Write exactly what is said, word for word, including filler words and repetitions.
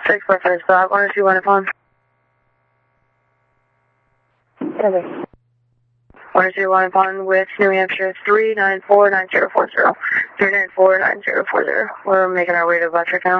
six five five stop, one oh two one upon. Over. one oh two one upon with New Hampshire three nine four nine zero four zero. three nine four nine zero four zero. We're making our way to Buttrick now.